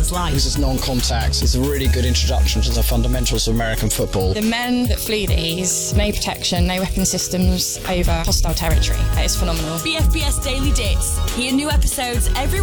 Americans like. This is non-contact. It's a really good introduction to the fundamentals of American football. The men that flee these, no protection, no weapon systems over hostile territory. That is phenomenal. BFBS Daily Dits. Hear new episodes every